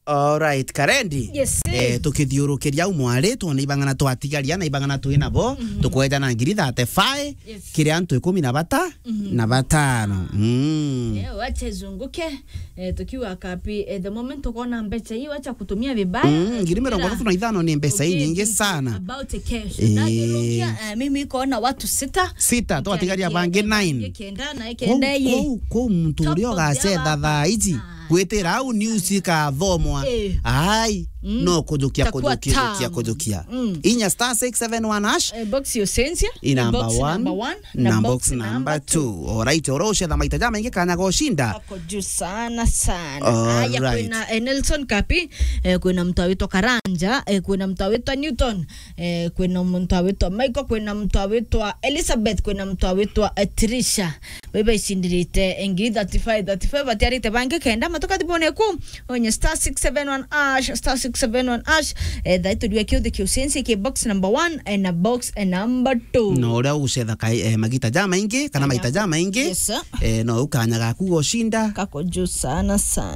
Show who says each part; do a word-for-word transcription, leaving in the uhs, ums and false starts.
Speaker 1: Alright, Karendi.
Speaker 2: Yes.
Speaker 1: Eh, tukithiurukiria umwari tuone ibangana twatigaria na ibangana twina bo tukwenda na ngiri thirty-five kiri antu ikumi na bata na batano. Mm.
Speaker 2: Eh, wacha zunguke eh, tukiwa kapi eh, the moment tukona mbecha hii wacha kutumia vibaya.
Speaker 1: Mm, ngiri mirongo tatu na ithano ni mbesa hii nyingi sana.
Speaker 2: About a cash. Eh. Na irukia uh, mimi iko na watu sita.
Speaker 1: Sita twatigaria bangi nine.
Speaker 2: Kenda na ikenda ye.
Speaker 1: Ko ko muntu uri ogacetha thaa ici gwitira au news ka thomwa. Ai. Mm. No kujukia kujukia kujukia kujukia mm. Inya star six seven one hash
Speaker 2: uh, box yo sensia
Speaker 1: number
Speaker 2: box
Speaker 1: one,
Speaker 2: number one
Speaker 1: na
Speaker 2: na
Speaker 1: box
Speaker 2: box
Speaker 1: number two. Alright, oroshe na maitaja mengi kana goshinda
Speaker 2: ako juu sana sana. Aya kuna eh, Nelson Kapi eh, kuna mtawito Karanja eh, kuna mtawito Newton eh, kuna mtawito Michael kuna mtawito Elizabeth kuna mtawito eh, Trisha bebe isindirite engiri thirty-five thirty-five batiarite bange kenda matoka tibone ku onye star six seven one hash star six seven one hash eh, that to do akio the sense ke box number one and a box and number two
Speaker 1: no ura ucetha kai eh, magita jama ingi kana maita jama ingi
Speaker 2: yes,
Speaker 1: eh, no ukanya gaku goshinda
Speaker 2: kako juu sana sana.